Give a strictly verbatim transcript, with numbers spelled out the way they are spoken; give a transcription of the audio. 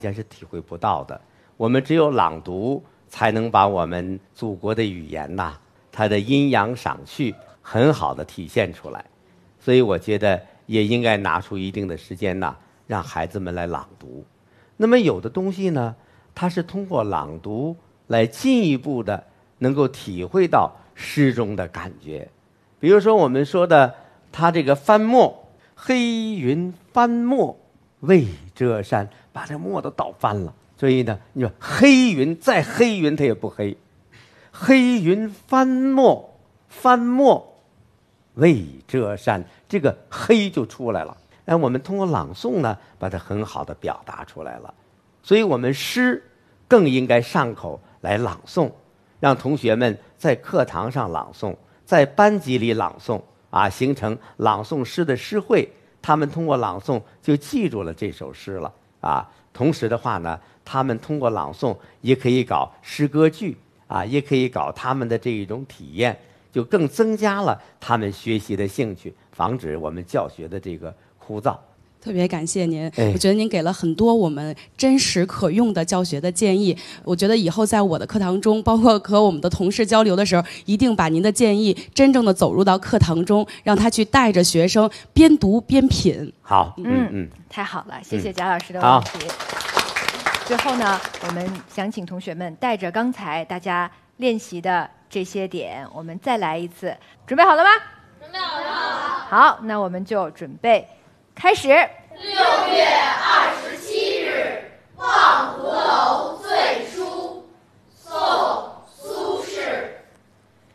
家是体会不到的。我们只有朗读，才能把我们祖国的语言呐、啊，它的阴阳赏趣很好的体现出来。所以我觉得也应该拿出一定的时间呐、啊，让孩子们来朗读。那么有的东西呢，它是通过朗读来进一步的能够体会到诗中的感觉。比如说我们说的它这个翻墨，黑云翻墨未遮山，把这墨都倒翻了。所以呢，你说黑云再黑云它也不黑，黑云翻墨，翻墨未遮山，这个黑就出来了。那我们通过朗诵呢，把它很好的表达出来了。所以我们诗更应该上口来朗诵，让同学们在课堂上朗诵，在班级里朗诵啊，形成朗诵诗的诗会。他们通过朗诵就记住了这首诗了啊。同时的话呢，他们通过朗诵也可以搞诗歌剧啊，也可以搞他们的这一种体验，就更增加了他们学习的兴趣，防止我们教学的这个枯燥。 特别感谢您， 哎、 我觉得您给了很多我们真实可用的教学的建议。我觉得以后在我的课堂中，包括和我们的同事交流的时候，一定把您的建议真正的走入到课堂中，让他去带着学生边读边品。 好， 嗯嗯，太好了，谢谢贾老师的问题。最后呢，我们想请同学们带着刚才大家练习的这些点，我们再来一次。准备好了吗？ 准备好了。 好，那我们就准备开始。 六月二十七日，望湖楼。